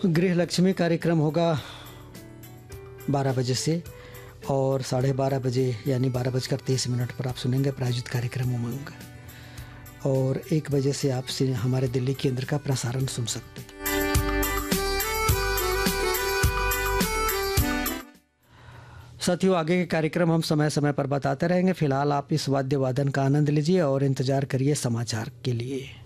गृह लक्ष्मी कार्यक्रम होगा 12 बजे से और 12:30 बजे यानी 12:23 पर आप सुनेंगे प्रायोजित कार्यक्रम उमंग। और 1 बजे से आप हमारे दिल्ली केंद्र का प्रसारण सुन सकते हैं। साथियों, आगे के कार्यक्रम हम समय समय पर बताते रहेंगे। फिलहाल आप इस वाद्य वादन का आनंद लीजिए और इंतजार करिए समाचार के लिए।